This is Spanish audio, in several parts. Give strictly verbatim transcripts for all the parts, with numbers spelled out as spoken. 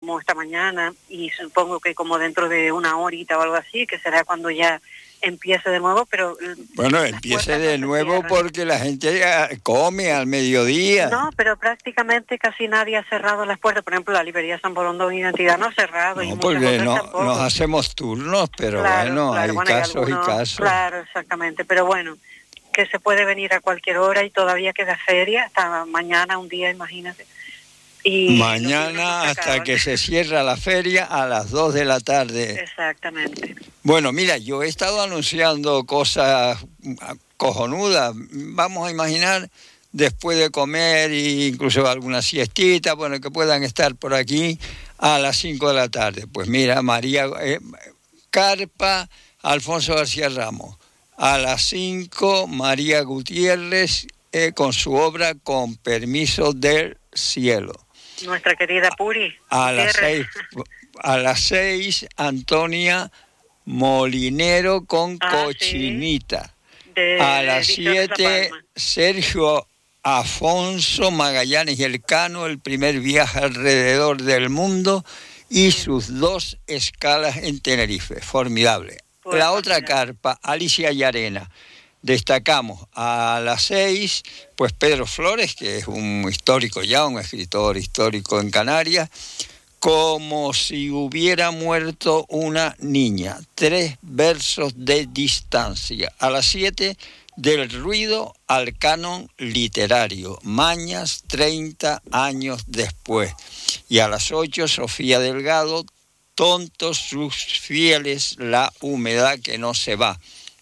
como esta mañana, y supongo que como dentro de una horita o algo así, que será cuando ya empiece de nuevo, pero... Bueno, empiece de no nuevo porque la gente come al mediodía. No, pero prácticamente casi nadie ha cerrado las puertas. Por ejemplo, la librería San Borondón Identidad no ha cerrado. No, y porque no, tampoco. nos hacemos turnos, pero claro, bueno, claro, hay bueno, casos hay algunos, y casos. Claro, exactamente, pero bueno, que se puede venir a cualquier hora y todavía queda feria, hasta mañana, un día, imagínate. Y mañana hasta que se cierra la feria a las dos de la tarde. Exactamente. Bueno, mira, yo he estado anunciando cosas cojonudas. Vamos a imaginar, después de comer e incluso alguna siestita, bueno, que puedan estar por aquí a las cinco de la tarde. Pues mira, María eh, Carpa, Alfonso García Ramos. A las cinco, María Gutiérrez eh, con su obra Con permiso del cielo. Nuestra querida Puri. A las seis, a las seis, Antonia Molinero con ah, Cochinita. Sí. De, a las siete, Sergio Afonso Magallanes y Elcano, el primer viaje alrededor del mundo y sus dos escalas en Tenerife. Formidable. Pues, la otra mira. Carpa, Alicia Llarena. Destacamos a las seis, pues Pedro Flores, que es un histórico ya, un escritor histórico en Canarias, como si hubiera muerto una niña, tres versos de distancia. A las siete, del ruido al canon literario, Mañas, treinta años después. Y a las ocho, Sofía Delgado, Tontos sus fieles, la humedad que no se va.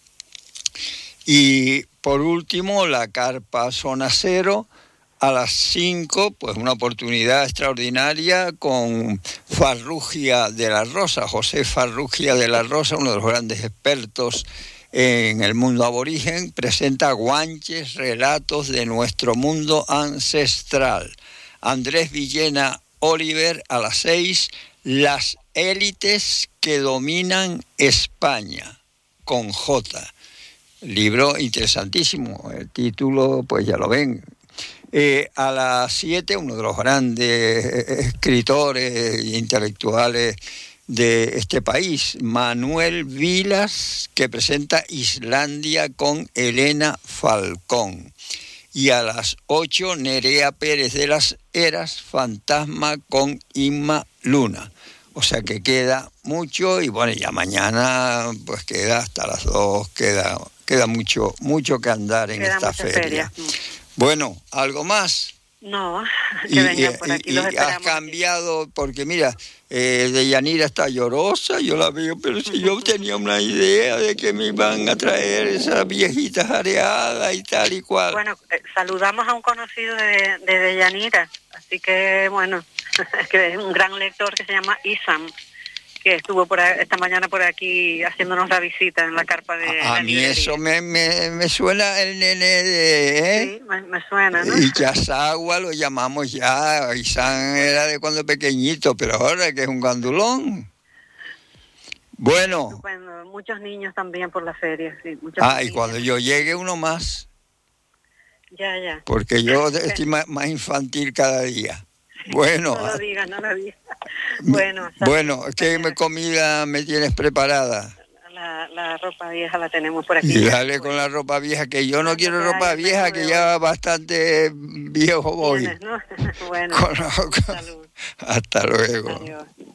Y por último, la Carpa Zona Cero, a las cinco, pues una oportunidad extraordinaria con Farrugia de la Rosa, José Farrugia de la Rosa, uno de los grandes expertos en el mundo aborigen, presenta Guanches, relatos de nuestro mundo ancestral. Andrés Villena Oliver, a las seis, Las élites que dominan España, con J. Libro interesantísimo, el título pues ya lo ven. Eh, a las siete, uno de los grandes escritores e intelectuales de este país, Manuel Vilas, que presenta Islandia con Elena Falcón. Y a las ocho, Nerea Pérez de las Heras, Fantasma con Inma Luna. O sea que queda mucho y bueno, ya mañana pues queda hasta las dos, queda... Queda mucho, mucho que andar en Queda esta feria. feria. Bueno, ¿algo más? No, que y, vengan por aquí, y, los y has cambiado, aquí. Porque mira, eh, Deyanira está llorosa, yo la veo, pero si yo tenía una idea de que me iban a traer esas viejitas areadas y tal y cual. Bueno, eh, saludamos a un conocido de, de Deyanira, así que bueno, que es un gran lector que se llama Isam, que estuvo por a, esta mañana por aquí haciéndonos la visita en la carpa de A, la a mí librería. Eso me, me, me suena el nene de... ¿eh? Sí, me, me suena, ¿no? Y Yazagua lo llamamos ya, Isan era de cuando pequeñito, pero ahora que es un gandulón. Bueno. Estupendo. Muchos niños también por la feria, sí. Muchos ah, niños. Y cuando yo llegue uno más. Ya, ya. Porque yo estoy más, más infantil cada día. Bueno. No lo digas, no lo digas. Bueno, bueno, ¿qué me comida me tienes preparada? La, la ropa vieja la tenemos por aquí. Y dale con la ropa vieja, que yo no quiero ropa vieja, que ya bastante viejo voy. ¿Tienes, no? Bueno, con, con, salud. Hasta luego. Adiós.